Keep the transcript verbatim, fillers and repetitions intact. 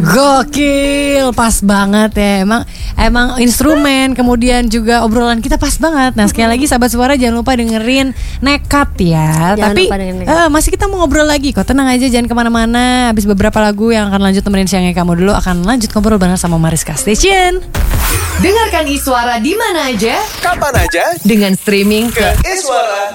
Gokil, pas banget ya. Emang emang instrumen, kemudian juga obrolan kita pas banget. Nah sekali lagi sahabat suara jangan lupa dengerin Nekat ya. Jangan Tapi lupa dengerin Nekat. uh, masih kita mau ngobrol lagi kok. Tenang aja, jangan kemana-mana. Habis beberapa lagu yang akan lanjut temenin siangnya kamu dulu, akan lanjut ngobrol bareng sama Mariska Station. Dengarkan Iswara di mana aja, kapan aja dengan streaming ke iswara